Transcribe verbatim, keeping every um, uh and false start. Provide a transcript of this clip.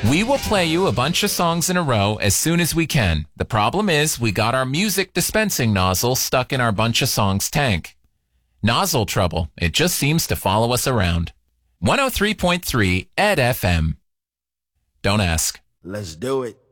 We will play you a bunch of songs in a row as soon as we can. The problem is we got our music dispensing nozzle stuck in our bunch of songs tank. Nozzle trouble. It just seems to follow us around. one oh three point three Ed F M. Don't ask. Let's do it.